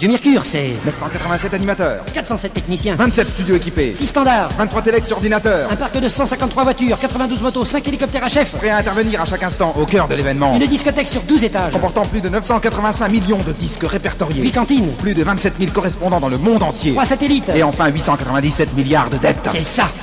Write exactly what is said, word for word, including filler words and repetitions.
Du Mercure, c'est... neuf cent quatre-vingt-sept animateurs. quatre cent sept techniciens. vingt-sept studios équipés. six standards. vingt-trois téléx sur ordinateur. Un parc de cent cinquante-trois voitures, quatre-vingt-douze motos, cinq hélicoptères à chef. Prêt à intervenir à chaque instant au cœur de l'événement. Une discothèque sur douze étages. Comportant plus de neuf cent quatre-vingt-cinq millions de disques répertoriés. huit cantines. Plus de vingt-sept mille correspondants dans le monde entier. trois satellites. Et enfin huit cent quatre-vingt-dix-sept milliards de dettes. C'est ça.